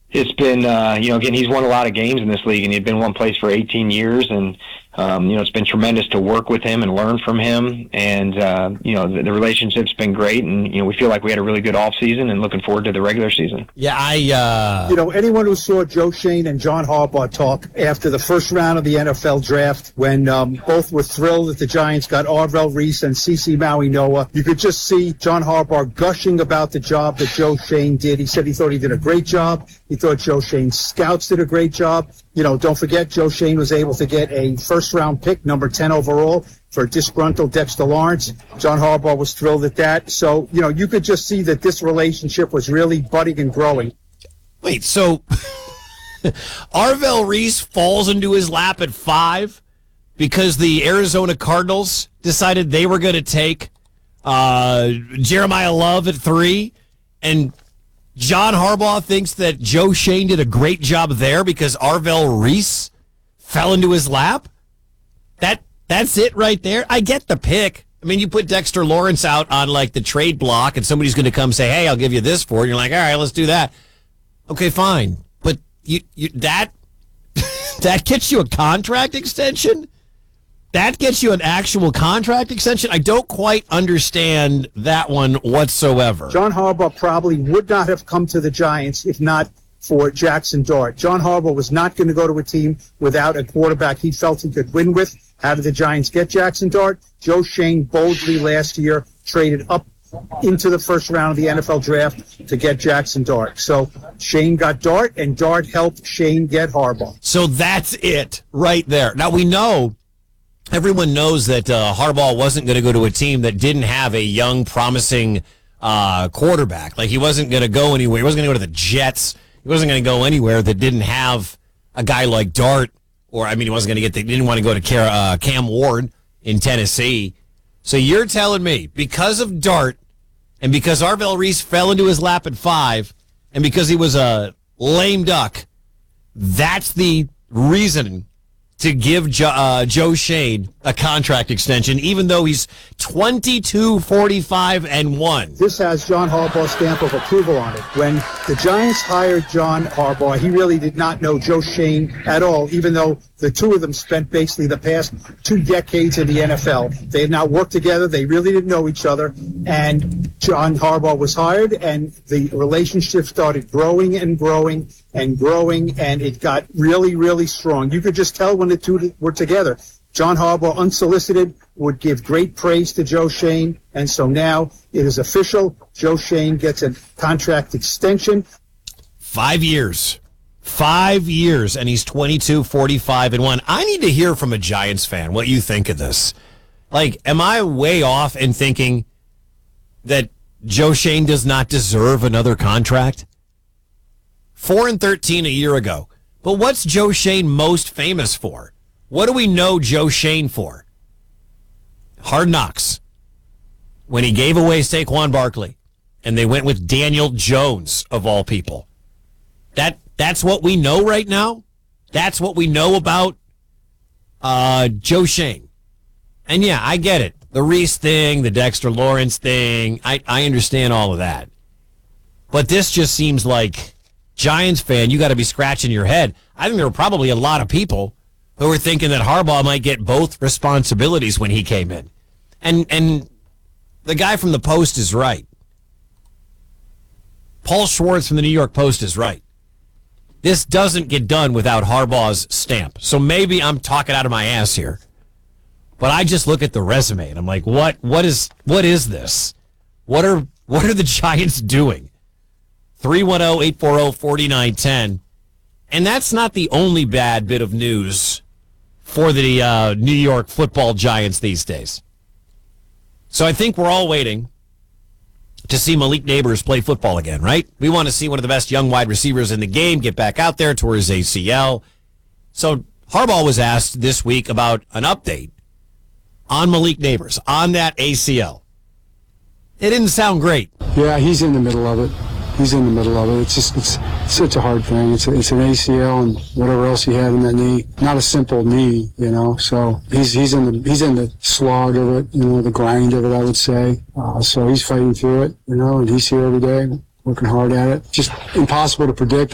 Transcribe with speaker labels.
Speaker 1: It's been, again, he's won a lot of games in this league, and he'd been one place for 18 years, and it's been tremendous to work with him and learn from him, and the relationship's been great, and we feel like we had a really good off season, and looking forward to the regular season.
Speaker 2: Yeah,
Speaker 3: anyone who saw Joe Schoen and John Harbaugh talk after the first round of the NFL draft, when both were thrilled that the Giants got Arvell Reese and CeCe Maui Noah, you could just see John Harbaugh gushing about the job that Joe Schoen did. He said he thought he did a great job. He thought Joe Schoen's scouts did a great job. Don't forget, Joe Schoen was able to get a first-round pick, number 10 overall, for disgruntled Dexter Lawrence. John Harbaugh was thrilled at that. So, you could just see that this relationship was really budding and growing.
Speaker 2: Wait, so Arvell Reese falls into his lap at 5 because the Arizona Cardinals decided they were going to take Jeremiah Love at 3, and John Harbaugh thinks that Joe Schoen did a great job there because Arvell Reese fell into his lap? That's it right there? I get the pick. I mean, you put Dexter Lawrence out on, the trade block, and somebody's going to come say, hey, I'll give you this for it. And you're like, all right, let's do that. Okay, fine. But that gets you a contract extension? That gets you an actual contract extension? I don't quite understand that one whatsoever.
Speaker 3: John Harbaugh probably would not have come to the Giants if not for Jackson Dart. John Harbaugh was not going to go to a team without a quarterback he felt he could win with. How did the Giants get Jackson Dart? Joe Schoen boldly last year traded up into the first round of the NFL draft to get Jackson Dart. So Schoen got Dart, and Dart helped Schoen get Harbaugh.
Speaker 2: So that's it right there. Now, everyone knows that Harbaugh wasn't going to go to a team that didn't have a young, promising quarterback. He wasn't going to go anywhere. He wasn't going to go to the Jets. He wasn't going to go anywhere that didn't have a guy like Dart. He wasn't going to he didn't want to go to Cam Ward in Tennessee. So you're telling me because of Dart and because Arvell Reese fell into his lap at 5 and because he was a lame duck, that's the reason to give Joe Schoen a contract extension, even though he's 22, 45, and 1.
Speaker 3: This has John Harbaugh's stamp of approval on it. When the Giants hired John Harbaugh, he really did not know Joe Schoen at all, even though the two of them spent basically the past 2 decades in the NFL. They had not worked together. They really didn't know each other. And John Harbaugh was hired, and the relationship started growing and growing and growing, and it got really, really strong. You could just tell when the two were together. John Harbaugh, unsolicited, would give great praise to Joe Schoen, and so now it is official. Joe Schoen gets a contract extension.
Speaker 2: 5 years. 5 years, and he's 22, 45, and 1. I need to hear from a Giants fan what you think of this. Am I way off in thinking that Joe Schoen does not deserve another contract? 4-13 a year ago. But what's Joe Schoen most famous for? What do we know Joe Schoen for? Hard Knocks. When he gave away Saquon Barkley, and they went with Daniel Jones, of all people. That's what we know right now? That's what we know about Joe Schoen. And yeah, I get it. The Reese thing, the Dexter Lawrence thing, I understand all of that. But this just seems like, Giants fan, you got to be scratching your head. I think there were probably a lot of people who were thinking that Harbaugh might get both responsibilities when he came in. And the guy from the Post is right. Paul Schwartz from the New York Post is right. This doesn't get done without Harbaugh's stamp. So maybe I'm talking out of my ass here. But I just look at the resume and I'm like, what is this? What are the Giants doing? 310-840-4910. And that's not the only bad bit of news for the New York Football Giants these days. So I think we're all waiting to see Malik Nabers play football again, right? We want to see one of the best young wide receivers in the game get back out there, tore his ACL. So Harbaugh was asked this week about an update on Malik Nabers, on that ACL. It didn't sound great.
Speaker 4: Yeah, he's in the middle of it. It's such a hard thing. It's an ACL and whatever else he had in that knee. Not a simple knee, So he's in the slog of it, the grind of it, I would say. So he's fighting through it, and he's here every day, working hard at it. Just impossible to predict.